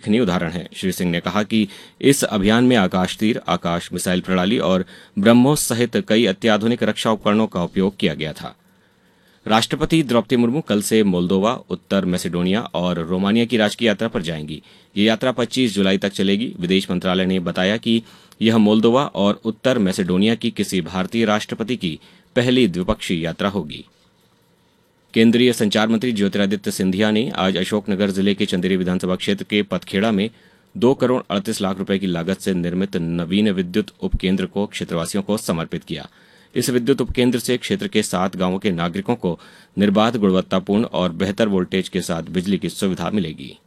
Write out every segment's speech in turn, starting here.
उल्लेखनीय उदाहरण है। श्री सिंह ने कहा कि इस अभियान में आकाश तीर, आकाश मिसाइल प्रणाली और ब्रह्मोस सहित कई अत्याधुनिक रक्षा उपकरणों का उपयोग किया गया था। राष्ट्रपति द्रौपदी मुर्मू कल से मोल्दोवा, उत्तर मैसेडोनिया और रोमानिया की राजकीय यात्रा पर जाएंगी। ये यात्रा 25 जुलाई तक चलेगी। विदेश मंत्रालय ने बताया कि यह मोल्दोवा और उत्तर मैसेडोनिया की किसी भारतीय राष्ट्रपति की पहली द्विपक्षीय यात्रा होगी। केंद्रीय संचार मंत्री ज्योतिरादित्य सिंधिया ने आज अशोकनगर जिले के चंदेरी विधानसभा क्षेत्र के पथखेड़ा में 2 करोड़ 38 लाख रुपए की लागत से निर्मित नवीन विद्युत उपकेंद्र को क्षेत्रवासियों को समर्पित किया। इस विद्युत उपकेंद्र से क्षेत्र के 7 गांवों के नागरिकों को निर्बाध, गुणवत्तापूर्ण और बेहतर वोल्टेज के साथ बिजली की सुविधा मिलेगी।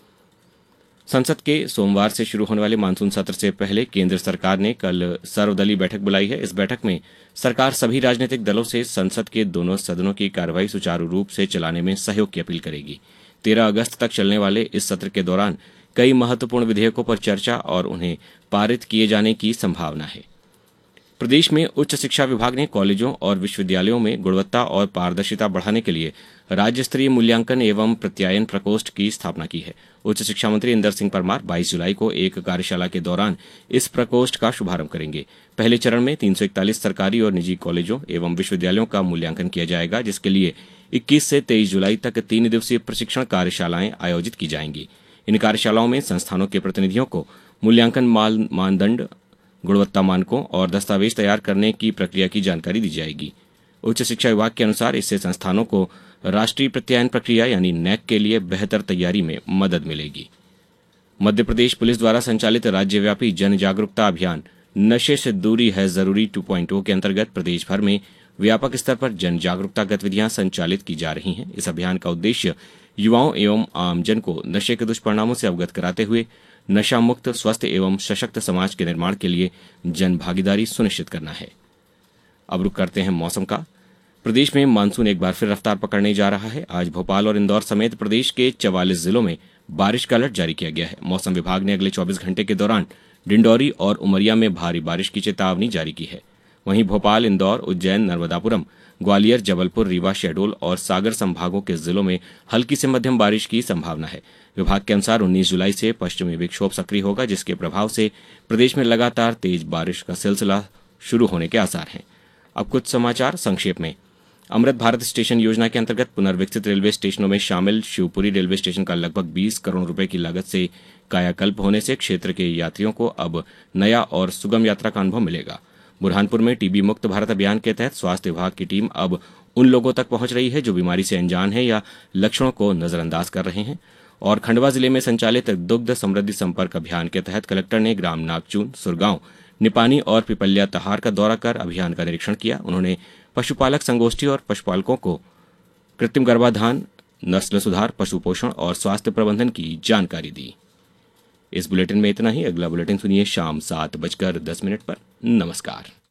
संसद के सोमवार से शुरू होने वाले मानसून सत्र से पहले केंद्र सरकार ने कल सर्वदलीय बैठक बुलाई है। इस बैठक में सरकार सभी राजनीतिक दलों से संसद के दोनों सदनों की कार्यवाही सुचारू रूप से चलाने में सहयोग की अपील करेगी। 13 अगस्त तक चलने वाले इस सत्र के दौरान कई महत्वपूर्ण विधेयकों पर चर्चा और उन्हें पारित किए जाने की संभावना है। प्रदेश में उच्च शिक्षा विभाग ने कॉलेजों और विश्वविद्यालयों में गुणवत्ता और पारदर्शिता बढ़ाने के लिए राज्य स्तरीय मूल्यांकन एवं प्रत्यायन प्रकोष्ठ की स्थापना की है। उच्च शिक्षा मंत्री इंदर सिंह परमार 22 जुलाई को एक कार्यशाला के दौरान इस प्रकोष्ठ का शुभारंभ करेंगे। पहले चरण में 341 सरकारी और निजी कॉलेजों एवं विश्वविद्यालयों का मूल्यांकन किया जाएगा, जिसके लिए 21 से 23 जुलाई तक 3 दिवसीय प्रशिक्षण कार्यशालाएं आयोजित की जाएंगी। इन कार्यशालाओं में संस्थानों के प्रतिनिधियों को मूल्यांकन मानदंड, गुणवत्ता मानकों और दस्तावेज तैयार करने की प्रक्रिया की जानकारी दी जाएगी। उच्च शिक्षा विभाग के अनुसार इससे संस्थानों को राष्ट्रीय प्रत्यायन प्रक्रिया यानी नैक के लिए बेहतर तैयारी में मदद मिलेगी। मध्य प्रदेश पुलिस द्वारा संचालित राज्यव्यापी जन जागरूकता अभियान नशे से दूरी है जरूरी 2.0 के अंतर्गत प्रदेश भर में व्यापक स्तर पर जन जागरूकता गतिविधियां संचालित की जा रही हैं। इस अभियान का उद्देश्य युवाओं एवं आमजन को नशे के दुष्परिणामों से अवगत कराते हुए नशा मुक्त, स्वस्थ एवं सशक्त समाज के निर्माण के लिए जन भागीदारी सुनिश्चित करना है। अब रुक करते हैं मौसम का। प्रदेश में मानसून एक बार फिर रफ्तार पकड़ने जा रहा है। आज भोपाल और इंदौर समेत प्रदेश के 44 जिलों में बारिश का अलर्ट जारी किया गया है। मौसम विभाग ने अगले 24 घंटे के दौरान डिंडौरी और उमरिया में भारी बारिश की चेतावनी जारी की है। वहीं भोपाल, इंदौर, उज्जैन, नर्मदापुरम, ग्वालियर, जबलपुर, रीवा, शहडोल और सागर संभागों के जिलों में हल्की से मध्यम बारिश की संभावना है। विभाग के अनुसार 19 जुलाई से पश्चिमी विक्षोभ सक्रिय होगा, जिसके प्रभाव से प्रदेश में लगातार तेज बारिश का सिलसिला शुरू होने के आसार हैं। अब कुछ समाचार संक्षेप में। अमृत भारत स्टेशन योजना के अंतर्गत पुनर्विकसित रेलवे स्टेशनों में शामिल शिवपुरी रेलवे स्टेशन का लगभग 20 करोड़ रुपए की लागत से कायाकल्प होने से क्षेत्र के यात्रियों को अब नया और सुगम यात्रा का अनुभव मिलेगा। बुरहानपुर में टीबी मुक्त भारत अभियान के तहत स्वास्थ्य विभाग की टीम अब उन लोगों तक पहुंच रही है जो बीमारी से अनजान है या लक्षणों को नजरअंदाज कर रहे हैं। और खंडवा जिले में संचालित दुग्ध समृद्धि संपर्क अभियान के तहत कलेक्टर ने ग्राम नागचून, सुरगांव, निपानी और पिपल्या तहार का दौरा कर अभियान का निरीक्षण किया। उन्होंने पशुपालक संगोष्ठी और पशुपालकों को कृत्रिम गर्भाधान, नस्ल सुधार, पशु पोषण और स्वास्थ्य प्रबंधन की जानकारी दी। इस बुलेटिन में इतना ही। अगला बुलेटिन सुनिए शाम 7:10 पर। नमस्कार।